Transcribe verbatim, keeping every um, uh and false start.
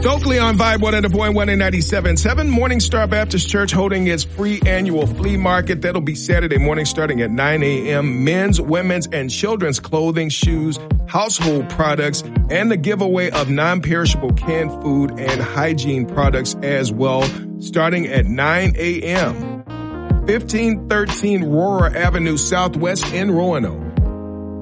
Stokely on Vibe one hundred point one and ninety-seven point seven. Morning Star Baptist Church holding its free annual flea market. That'll be Saturday morning starting at nine a.m. Men's, women's, and children's clothing, shoes, household products, and the giveaway of non-perishable canned food and hygiene products as well, starting at nine a.m. fifteen thirteen Aurora Avenue Southwest in Roanoke.